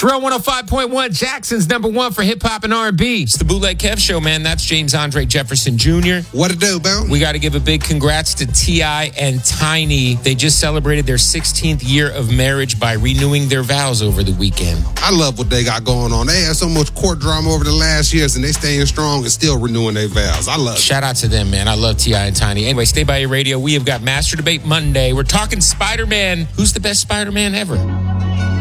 Thrill 105.1, Jackson's number one for hip-hop and R&B. It's the Bootleg Kev Show, man. That's James Andre Jefferson Jr. What it do, Bill? We got to give a big congrats to T.I. and Tiny. They just celebrated their 16th year of marriage by renewing their vows over the weekend. I love what they got going on. They had so much court drama over the last years, and they staying strong and still renewing their vows. I love it. Shout out to them, man. I love T.I. and Tiny. Anyway, stay by your radio. We have got Master Debate Monday. We're talking Spider-Man. Who's the best Spider-Man ever?